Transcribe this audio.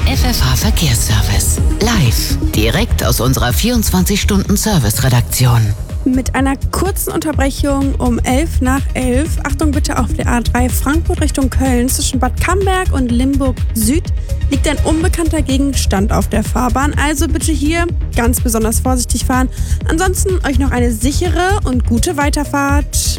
FFH Verkehrsservice. Live, direkt aus unserer 24-Stunden-Service-Redaktion. Mit einer kurzen Unterbrechung um 11:11. Achtung bitte, auf der A3 Frankfurt Richtung Köln zwischen Bad Camberg und Limburg Süd liegt ein unbekannter Gegenstand auf der Fahrbahn. Also bitte hier ganz besonders vorsichtig fahren. Ansonsten euch noch eine sichere und gute Weiterfahrt.